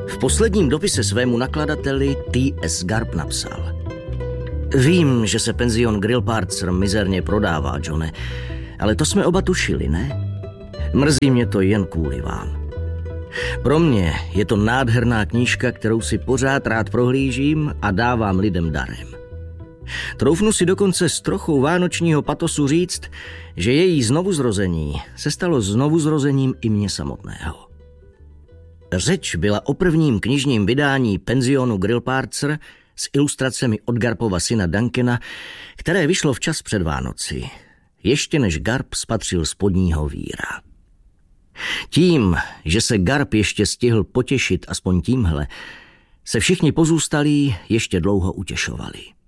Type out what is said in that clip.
V posledním dopise svému nakladateli T.S. Garp napsal: Vím, že se penzion Grillparzer mizerně prodává, Johne, ale to jsme oba tušili, ne? Mrzí mě to jen kvůli vám. Pro mě je to nádherná knížka, kterou si pořád rád prohlížím a dávám lidem darem. Troufnu si dokonce s trochou vánočního patosu říct, že její znovuzrození se stalo znovuzrozením i mě samotného. Řeč byla o prvním knižním vydání penzionu Grillparzer s ilustracemi od Garpova syna Duncana, které vyšlo včas před Vánoci, ještě než Garp spatřil spodního víra. Tím, že se Garp ještě stihl potěšit aspoň tímhle, se všichni pozůstalí ještě dlouho utěšovali.